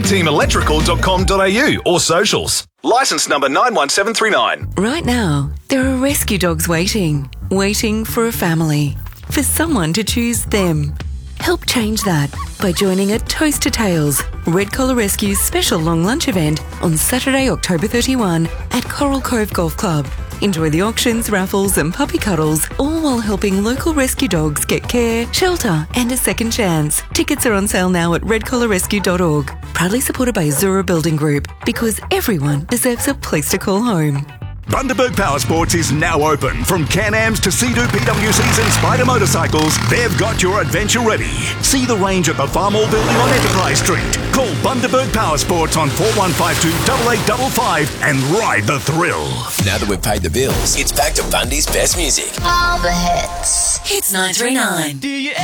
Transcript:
teamelectrical.com.au or socials. Licence number 91739. Right now, there are rescue dogs waiting for a family, for someone to choose them. Help change that by joining a Toast to Tails, Red Collar Rescue's special long lunch event on Saturday, October 31 at Coral Cove Golf Club. Enjoy the auctions, raffles and puppy cuddles, all while helping local rescue dogs get care, shelter and a second chance. Tickets are on sale now at redcollarrescue.org. Proudly supported by Azura Building Group, because everyone deserves a place to call home. Bundaberg Power Sports is now open. From Can-Ams to Sea-Doo PWCs and Spider motorcycles, they've got your adventure ready. See the range at the Farmall Building on Enterprise Street. Call Bundaberg Power Sports on 4152 8855 and ride the thrill. Now that we've paid the bills, it's back to Bundy's best music. All the hits. Hits 939. Do you